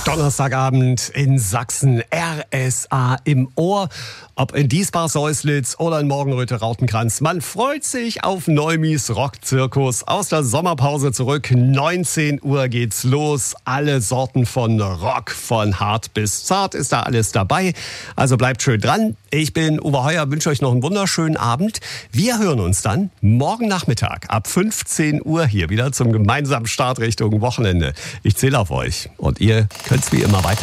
Donnerstagabend in Sachsen, RSA im Ohr. Ob in Diesbar-Säuslitz oder in Morgenröte-Rautenkranz. Man freut sich auf Neumis Rockzirkus. Aus der Sommerpause zurück. 19 Uhr geht's los. Alle Sorten von Rock, von hart bis zart ist da alles dabei. Also bleibt schön dran. Ich bin Uwe Heuer, wünsche euch noch einen wunderschönen Abend. Wir hören uns dann morgen Nachmittag ab 15 Uhr hier wieder zum gemeinsamen Start Richtung Wochenende. Ich zähle auf euch und ihr könnt's wie immer weiter.